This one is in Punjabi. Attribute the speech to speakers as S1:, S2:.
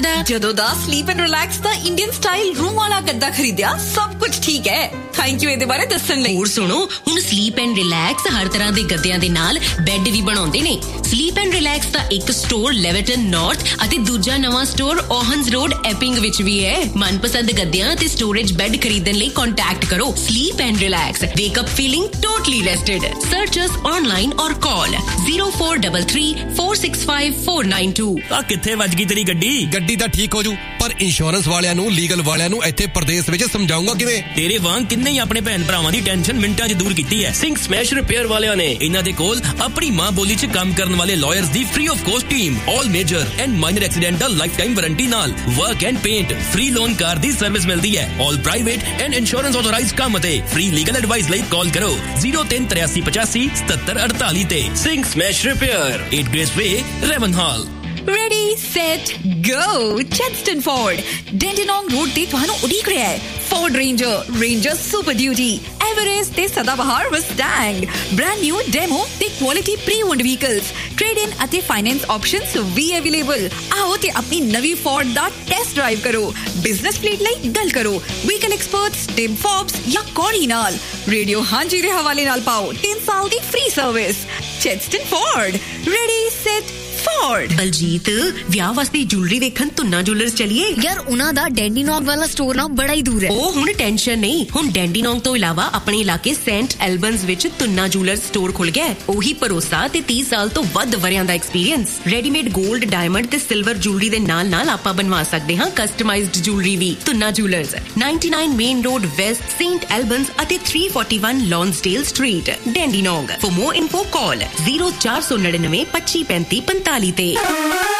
S1: ਦਾ
S2: ਜਦੋਂ ਦਾ sleep and relax the Indian style room ਵਾਲਾ ਗੱਦਾ ਖਰੀਦਿਆ ਸਭ ਕੁਝ ਠੀਕ ਹੈ। ਥੈਂਕ ਯੂ ਇਹਦੇ ਬਾਰੇ ਦੱਸਣ ਲਈ।
S1: ਹੋਰ ਸੁਣੋ, ਹੁਣ ਸਲੀਪ ਐਂਡ ਰਿਲੈਕਸ ਹਰ ਤਰ੍ਹਾਂ ਦੇ ਗੱਦਿਆਂ ਦੇ ਨਾਲ ਬੈੱਡ ਵੀ ਬਣਾਉਂਦੇ ਨੇ। ਸਲੀਪ ਐਂਡ ਰਿਲੈਕਸ ਦਾ ਇੱਕ ਸਟੋਰ ਲੈਵਰਟਨ ਨਾਰਥ ਅਤੇ ਦੂਜਾ ਨਵਾਂ ਸਟੋਰ ਓਹਨਸ ਰੋਡ ਐਪਿੰਗ ਵਿੱਚ ਵੀ ਹੈ। ਮਨਪਸੰਦ ਗੱਦਿਆਂ ਤੇ ਸਟੋਰੇਜ ਬੈੱਡ ਖਰੀਦਣ ਲਈ ਕੰਟੈਕਟ ਕਰੋ sleep and relax. ਵੇਕ up feeling totally ਰੈਸਟਡ। Search us online ਔਰ ਕਾਲ 0433465492।
S3: ਆ ਕਿੱਥੇ ਵੱਜ ਗਈ ਤੇਰੀ ਗੱਡੀ?
S4: ਗੱਡੀ ਤਾਂ ਠੀਕ ਹੋ ਜੂ, ਪਰ ਇੰਸ਼ੋਰੈਂਸ ਵਾਲਿਆਂ ਨੂੰ ਲੀਗਲ ਵਾਲਿਆਂ ਨੂੰ ਇੱਥੇ ਪ੍ਰਦੇਸ਼ ਵਿੱਚ ਸਮਝਾਉਂਗਾ ਕਿਵੇਂ?
S3: ਤੇਰੇ ਵਾਂਗ ਕਿੰਨੇ ਹੀ ਆਪਣੇ ਭੈਣ ਭਰਾਵਾਂ ਦੀ ਟੈਨਸ਼ਨ ਮਿੰਟਾਂ 'ਚ ਦੂਰ ਕੀਤੀ ਹੈ। ਸਿੰਘ ਸਮੈਸ਼ ਰਿਪੇਅਰ ਵਾਲਿਆਂ ਨੇ ਇਹਨਾਂ ਦੇ ਕੋਲ ਆਪਣੀ ਮਾਂ ਬੋਲੀ 'ਚ ਕੰਮ ਕਰਨ ਵਾਲੇ lawyers the free of cost team, all major and minor accidental life time warranty ਨਾਲ work and paint, free loan car the service ਮਿਲਦੀ ਹੈ। ਆਲ ਪ੍ਰਾਈਵੇਟ ਐਂਡ ਇੰਸ਼ੋਰੈਂਸ ਆਥੋਰਾਈਜ਼ਡ ਕੰਮ ਅਤੇ ਫ੍ਰੀ ਲੀਗਲ ਐਡਵਾਈਸ ਲਈ ਕਾਲ ਕਰੋ 0383857748 ਤੇ। Singh smash repair, 8 Grace Way, Ravenhall।
S2: Ready, set, go! Chadstone Ford, Dandenong Road ਤੇ ਤੁਹਾਨੂੰ ਉਡੀਕ ਰਿਹਾ ਹੈ। Ford Ranger, Ranger Super Duty, Everest ਤੇ ਸਦਾਬਹਾਰ Mustang, brand new demo ਤੇ quality pre-owned vehicles, trade-in ਅਤੇ finance options ਵੀ available। ਆਓ ਤੇ ਆਪਣੀ ਨਵੀਂ Ford ਦਾ ਟੈਸਟ ਡਰਾਈਵ ਕਰੋ। ਬਿਜ਼ਨਸ ਫਲੀਟ ਲਈ ਗੱਲ ਕਰੋ ਵਹੀਕਲ ਐਕਸਪਰਟਸ ਟਿਮ ਫੋਬਸ ਜਾਂ ਕੋਰੀ ਨਾਲ। ਰੇਡੀਓ ਹਾਂਜੀ ਦੇ ਹਵਾਲੇ ਨਾਲ ਪਾਓ 3 ਸਾਲ ਦੀ free service. Chadstone Ford, ready, set, Ford।
S1: Baljit, ਵਿਆਹ ਵਾਸਤੇ ਜੁਐਲਰੀ ਵੇਖਣ ਤੁੰਨਾ ਜੁਐਲਰਸ ਚਲੀਏ।
S5: ਯਾਰ ਉਹਨਾਂ ਦਾ ਡੈਂਡੀਨੋਂਗ ਵਾਲਾ ਸਟੋਰ ਨਾ ਬੜਾ ਹੀ ਦੂਰ ਹੈ।
S1: ਉਹ ਹੁਣ ਟੈਨਸ਼ਨ ਨਹੀਂ, ਹੁਣ ਡੈਂਡੀਨੋਂਗ ਤੋਂ ਇਲਾਵਾ ਆਪਣੇ ਇਲਾਕੇ ਸੇਂਟ ਐਲਬਨਸ ਵਿੱਚ ਤੁੰਨਾ ਜੁਐਲਰਸ ਸਟੋਰ ਖੁੱਲ ਗਿਆ ਹੈ। ਉਹੀ ਭਰੋਸਾ ਤੇ 30 ਸਾਲ ਤੋਂ ਵੱਧ ਵਰਿਆਂ ਦਾ ਐਕਸਪੀਰੀਅੰਸ। ਰੈਡੀਮੇਡ 골ਡ, ਡਾਇਮੰਡ ਤੇ ਸਿਲਵਰ ਜੁਐਲਰੀ ਦੇ ਨਾਲ ਆਪਾਂ ਬਣਵਾ ਸਕਦੇ ਹਾਂ ਕਸਟਮਾਈਜ਼ਡ ਜੁਐਲਰੀ ਵੀ। Tuna jewellers, 99 main road West, Saint ਐਲਬਨਸ ਅਤੇ 341 ਲੌਂਸਡੇਲ street, ਡੈਂਡੀਨੋਂਗ। For more info call 0499 2535 45 ਤੇ।